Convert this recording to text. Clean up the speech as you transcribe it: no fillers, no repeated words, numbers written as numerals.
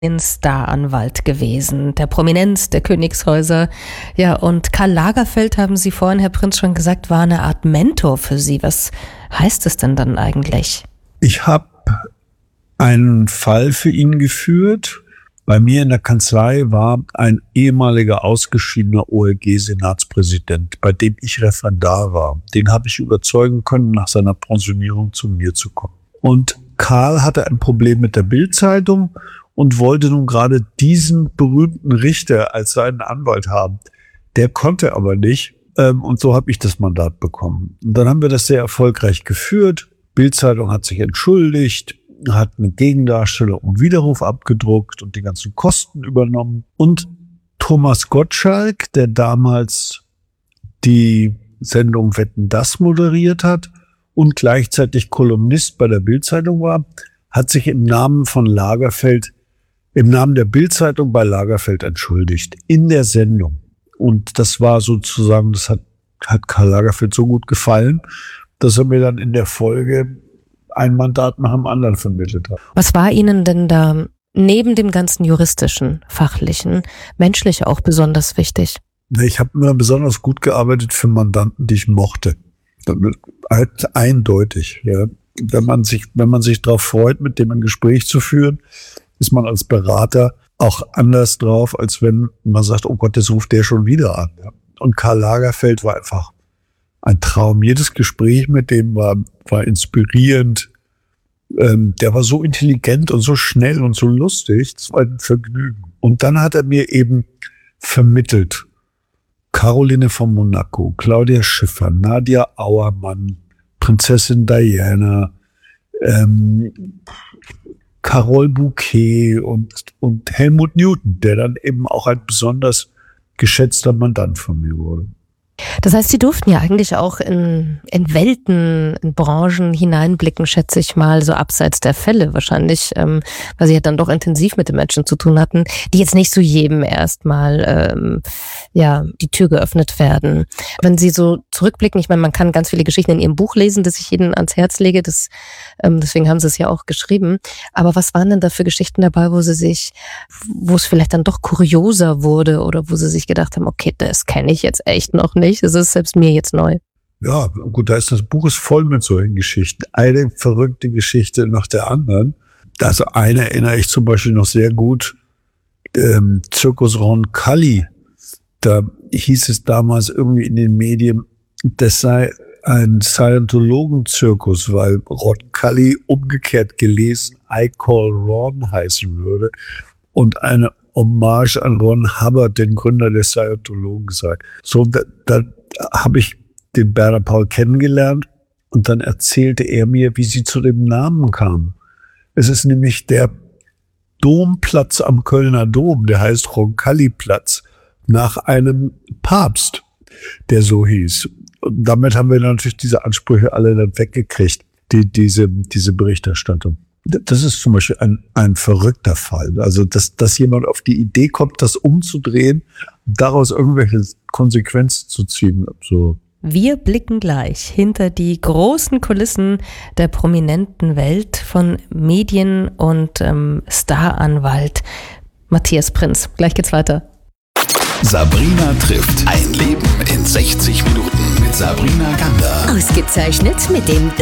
ein Staranwalt gewesen, der Prominenz der Königshäuser. Ja, und Karl Lagerfeld, haben Sie vorhin, Herr Prinz, schon gesagt, war eine Art Mentor für Sie. Was heißt es denn dann eigentlich? Ich habe einen Fall für ihn geführt. Bei mir in der Kanzlei war ein ehemaliger ausgeschiedener OLG-Senatspräsident, bei dem ich Referendar war. Den habe ich überzeugen können, nach seiner Pensionierung zu mir zu kommen. Und Karl hatte ein Problem mit der Bild-Zeitung und wollte nun gerade diesen berühmten Richter als seinen Anwalt haben. Der konnte aber nicht, und so habe ich das Mandat bekommen. Und dann haben wir das sehr erfolgreich geführt. Bild-Zeitung hat sich entschuldigt, hat eine Gegendarstellung und Widerruf abgedruckt und die ganzen Kosten übernommen. Und Thomas Gottschalk, der damals die Sendung Wetten, dass moderiert hat und gleichzeitig Kolumnist bei der Bild-Zeitung war, hat sich im Namen der Bild-Zeitung bei Lagerfeld entschuldigt, in der Sendung. Und das war sozusagen, das hat Karl Lagerfeld so gut gefallen, dass er mir dann in der Folge ein Mandat nach dem anderen vermittelt hat. Was war Ihnen denn da neben dem ganzen juristischen, fachlichen, menschlich auch besonders wichtig? Ich habe immer besonders gut gearbeitet für Mandanten, die ich mochte. Halt eindeutig. Ja. Wenn man sich darauf freut, mit dem ein Gespräch zu führen, ist man als Berater auch anders drauf, als wenn man sagt, oh Gott, jetzt ruft der schon wieder an. Ja. Und Karl Lagerfeld war einfach ein Traum. Jedes Gespräch mit dem war inspirierend. Der war so intelligent und so schnell und so lustig. Das war ein Vergnügen. Und dann hat er mir eben vermittelt. Caroline von Monaco, Claudia Schiffer, Nadia Auermann, Prinzessin Diana, Carole Bouquet und Helmut Newton, der dann eben auch ein besonders geschätzter Mandant von mir wurde. Das heißt, Sie durften ja eigentlich auch in Welten, in Branchen hineinblicken, schätze ich mal, so abseits der Fälle wahrscheinlich, weil Sie ja dann doch intensiv mit den Menschen zu tun hatten, die jetzt nicht so jedem erstmal die Tür geöffnet werden. Wenn Sie so zurückblicken, ich meine, man kann ganz viele Geschichten in Ihrem Buch lesen, das ich Ihnen ans Herz lege, deswegen haben Sie es ja auch geschrieben. Aber was waren denn da für Geschichten dabei, wo es vielleicht dann doch kurioser wurde oder wo Sie sich gedacht haben, okay, das kenne ich jetzt echt noch nicht. Das ist selbst mir jetzt neu. Ja, gut, das Buch ist voll mit solchen Geschichten. Eine verrückte Geschichte nach der anderen. Also eine erinnere ich zum Beispiel noch sehr gut. Zirkus Roncalli. Da hieß es damals irgendwie in den Medien, das sei ein Scientologen-Zirkus, weil Roncalli umgekehrt gelesen I Call Ron heißen würde und eine Hommage an Ron Hubbard, den Gründer der Scientologen, sei. So, da habe ich den Bernhard Paul kennengelernt und dann erzählte er mir, wie sie zu dem Namen kam. Es ist nämlich der Domplatz am Kölner Dom, der heißt Roncalli-Platz, nach einem Papst, der so hieß. Und damit haben wir natürlich diese Ansprüche alle dann weggekriegt, diese Berichterstattung. Das ist zum Beispiel ein verrückter Fall. Also, dass jemand auf die Idee kommt, das umzudrehen, daraus irgendwelche Konsequenzen zu ziehen. So. Wir blicken gleich hinter die großen Kulissen der prominenten Welt von Medien- und Staranwalt Matthias Prinz. Gleich geht's weiter. Sabrina trifft. Ein Leben in 60 Minuten mit Sabrina Gander. Ausgezeichnet mit dem